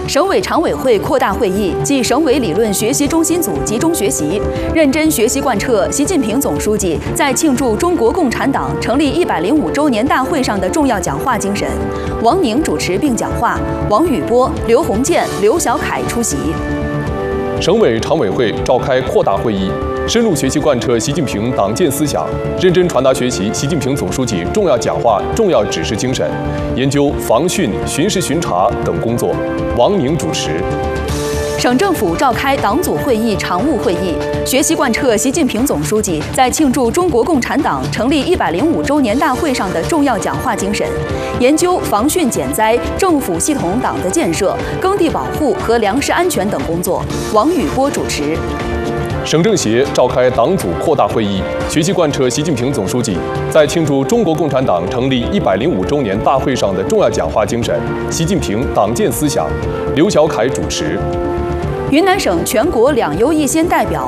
省委常委会扩大会议暨省委理论学习中心组集中学习，认真学习贯彻习近平总书记在庆祝中国共产党成立105周年大会上的重要讲话精神。王宁主持并讲话，王宇波、刘鸿渐、刘小凯出席。 省委常委会召开扩大会议，深入学习贯彻习近平党建思想，认真传达学习习近平总书记重要讲话、重要指示精神，研究防汛、巡视巡查等工作。王宁主持。 省政府召开党组会议常务会议，学习贯彻习近平总书记在庆祝中国共产党成立105周年大会上的重要讲话精神，研究防汛减灾、政府系统党的建设、耕地保护和粮食安全等工作。王宇波主持。 省政协召开党组扩大会议，学习贯彻习近平总书记在庆祝中国共产党成立105周年大会上的重要讲话精神、习近平党建思想。刘小凯主持。 云南省全国两优一先代表